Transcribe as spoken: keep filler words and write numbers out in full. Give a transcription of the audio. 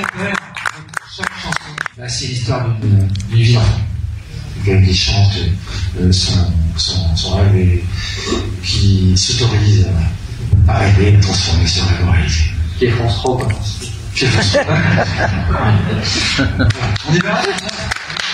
Quelle chaque chanson, bah, c'est l'histoire d'une vie d'enfant. Quelqu'un qui chante euh, son, son, son rêve et qui s'autorise à rêver, à transformer ce rêve en réalité. Qui est France trois, quoi. Qui est France trois. On y va.